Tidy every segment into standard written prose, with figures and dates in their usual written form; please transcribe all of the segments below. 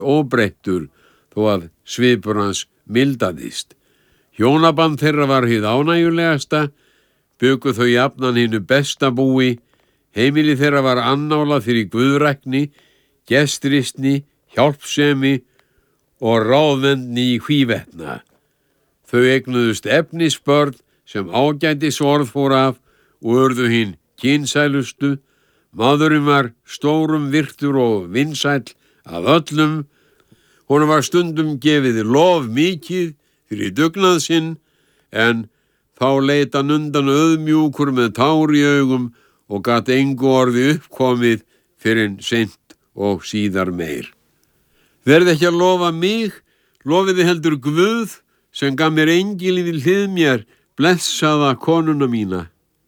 óbreyttur þó að svipur hans mildaðist. Hjónaband þeirra var hið ánægjulegasta, bjuggu þau jafnan hinu besta búi, heimili þeirra var annálað fyrir guðrækni, gestristni, hjálpsemi og ráðvendni í hvívetna. Þau eignuðust efnisbörn sem ágætis orð fór af og urðu hinn kynsælustu. Maðurinn var stórum virtur og vinsæll að öllum. Honum var stundum gefið lof mikið fyrir dugnað sinn, en þá leit hann undan auðmjúkur með tár í augum og gat engu orði uppkomið fyrr en seint og síðar meir. Verði ekki að lofa mig, lofiði heldur Guð sem gaf mér engilinn við hlið mér, blessaða konuna mína.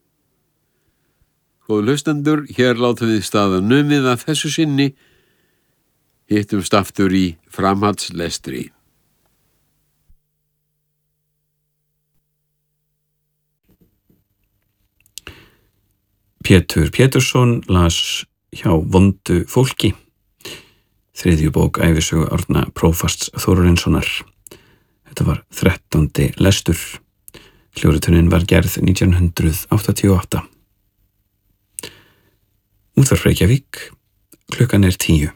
Góðu hlustendur, hér látum við staðar numið að þessu sinni. Hittumst aftur í framhaldslestri. Pétur Pétursson las hjá vondu fólki, 3. bók ævisögu Árna prófasts Þórarinssonar. Þetta var 13. lestur. Hljóðritunin var gerð 1988. Útvarp Reykjavík, klukkan 10.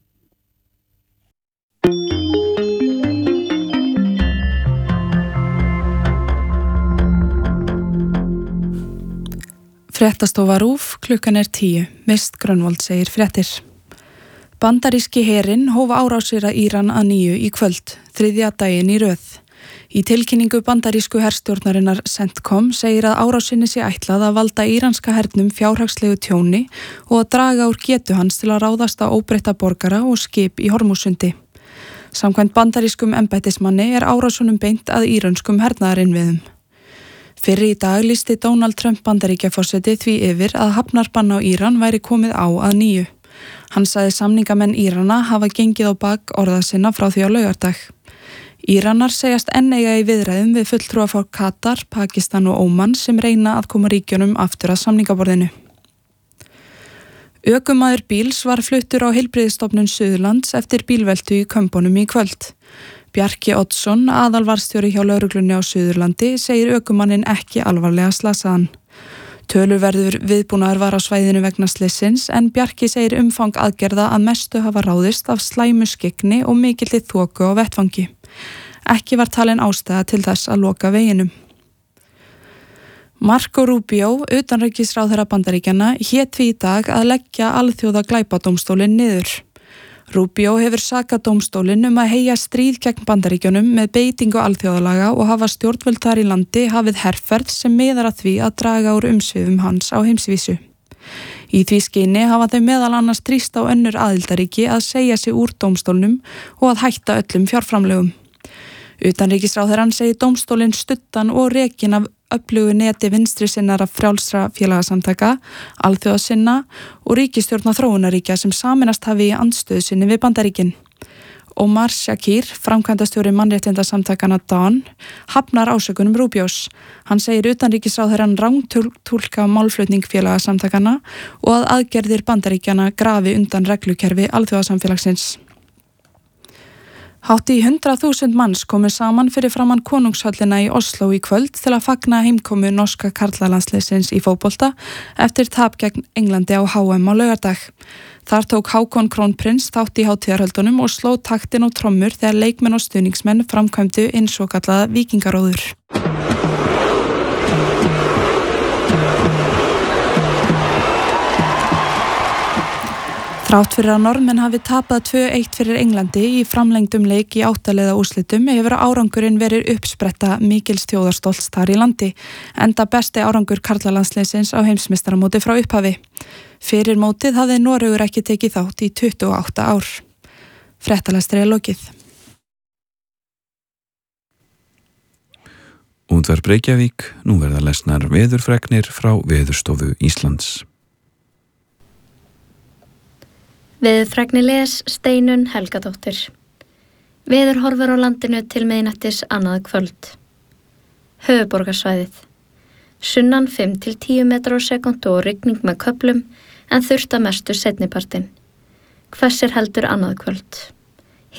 Fréttastofa RÚV, klukkan 10. Mist Grönvold segir fréttir. Bandaríski herinn hóf árásir að Íran að nýju í kvöld, 3. daginn í röð. Í tilkynningu bandarísku herstjórnarinnar CENTCOM segir að árásinni sé ætlað að valda íranska hernum fjárhagslegu tjóni og að draga úr getu hans til að ráðast á óbreytta borgara og skip í Hormúsundi. Samkvæmt bandarískum embættismanni er árásunum beint að írönskum hernaðarinnviðum. Fyrr í dag lýsti Donald Trump Bandaríkjaforseti því yfir að hafnarbann á Íran væri komið á að nýju. Hann sagði samningamenn Írana hafa gengið á bak orða sinna frá því á laugardag. Íranar segjast enn eiga í viðræðum við fulltrúa frá Katar, Pakistan og Óman sem reyna að koma ríkjunum aftur að samningaborðinu. Ökumaður bíls var fluttur á Heilbrigðisstofnun Suðurlands eftir bílveltu í Kömbunum í kvöld. Bjarki Oddsson, aðalvarðstjóri hjá lögreglunni á Suðurlandi, segir ökumanninn ekki alvarlega slasaðan. Töluverður viðbúnaður var á svæðinu vegna slyssins en Bjarki segir umfang aðgerða að mestu hafa ráðist af slæmu skyggni og mikilli þoku á vettvangi. Ekki var talin ástæða til þess að loka veginum. Marco Rubio, utanríkisráðherra Bandaríkjanna, hét því í dag að leggja alþjóða glæpadómstólinn niður. Rubio hefur sakað dómstólinn að heyja stríð gegn Bandaríkjunum með beitingu alþjóðalaga og hafa stjórnvöld þar í landi hafið herferð sem miðar að því að draga úr umsvifum hans á heimsvísu. Í því skyni hafa þau meðal annars þrýst á önnur aðildarríki að segja sig úr dómstólnum og að hætta öllum fjárframlögum. Utanríkisráðherrann segir dómstólinn stuttan og rekin af öflugu neti vinstri sinnara frjálsra félagasamtaka, alþjóðasinna og ríkisstjórna þróunaríkja sem saminast hafi í andstöðu sinni við Bandaríkin. Omar Shakir, framkvæmdastjóri mannréttindasamtakana DAWN, hafnar ásökunum Rubios. Hann segir utanríkisráðherrann rangtúlka málflutning félagasamtakana og að aðgerðir Bandaríkjana grafi undan reglukerfi alþjóðasamfélagsins. Hátt í 100.000 manns komu saman fyrir framan konungshöllina í Oslo í kvöld til að fagna heimkomu norska karlalandsliðsins í fótbolta eftir tap gegn Englandi á HM á laugardag. Þar tók Hákon Krónprins þátt í hátíðarhöldunum og sló taktin og trommur þegar leikmenn og stuðningsmenn framkvæmdu svokallaða víkingaróður. Þrátt fyrir að Norðmenn hafi tapað 2-1 fyrir Englandi í framlengdum leik í 8 liða úrslitum hefur árangurinn verið uppspretta mikils þjóðarstolts þar í landi, enda besti árangur karlalandsliðsins á heimsmeistaramóti frá upphafi. Fyrir mótið hafði Noregur ekki tekið þátt í 28 ár. Fréttalestri er lokið. Útvarp Reykjavík, nú verða lesnar veðurfregnir frá Veðurstofu Íslands. Veðurfregnir les Steinunn Helgadóttir. Veður horfur á landinu til miðnættis annað kvöld. Höfuðborgarsvæðið. Sunnan 5-10 metrar á sekúndu og rigning með köflum en þurrt að mestu seinnipartinn. Hvessir heldur annað kvöld.